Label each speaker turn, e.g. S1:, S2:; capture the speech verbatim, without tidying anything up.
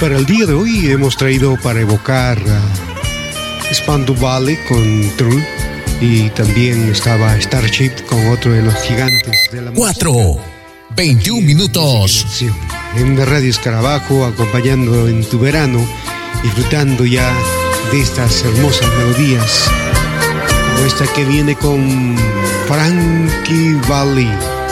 S1: para el día de hoy hemos traído para evocar a Spandau Ballet con True, y también estaba Starship con otro de los gigantes de la
S2: cuatro, veintiún minutos.
S1: En la Radio Escarabajo, acompañando en tu verano, disfrutando ya de estas hermosas melodías, como esta que viene con Frankie Valli.